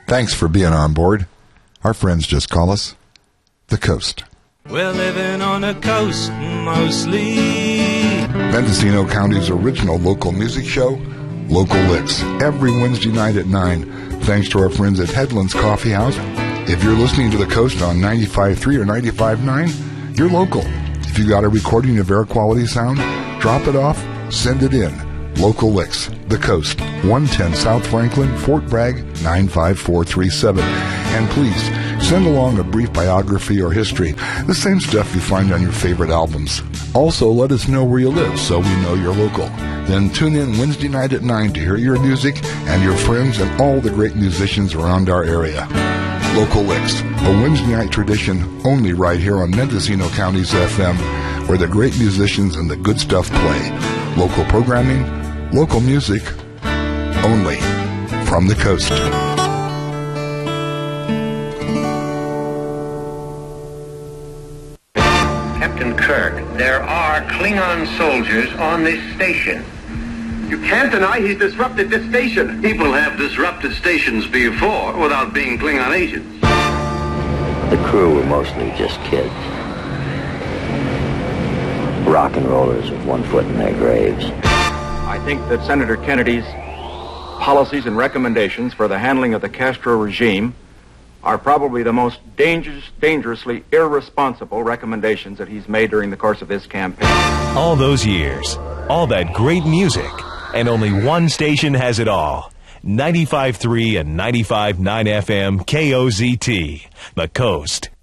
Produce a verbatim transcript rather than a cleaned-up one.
Thanks for being on board. Our friends just call us the Coast. We're living on the coast mostly. Mendocino County's original local music show, Local Licks, every Wednesday night at nine. Thanks to our friends at Headlands Coffee House. If you're listening to the Coast on ninety-five point three or ninety-five point nine, you're local. If you got a recording of air quality sound, drop it off, send it in. Local Licks, the Coast, one ten South Franklin, Fort Bragg, nine five four three seven. And please, send along a brief biography or history, the same stuff you find on your favorite albums. Also, let us know where you live so we know you're local. Then tune in Wednesday night at nine to hear your music and your friends and all the great musicians around our area. Local Licks, a Wednesday night tradition only right here on Mendocino County's F M, where the great musicians and the good stuff play. Local programming, local music, only from the Coast. Captain Kirk, there are Klingon soldiers on this station. You can't deny he's disrupted this station. People have disrupted stations before without being Klingon agents. The crew were mostly just kids. Rock and rollers with one foot in their graves. I think that Senator Kennedy's policies and recommendations for the handling of the Castro regime are probably the most dangerous, dangerously irresponsible recommendations that he's made during the course of this campaign. All those years, all that great music, and only one station has it all. ninety-five point three and ninety-five point nine F M K O Z T, The Coast.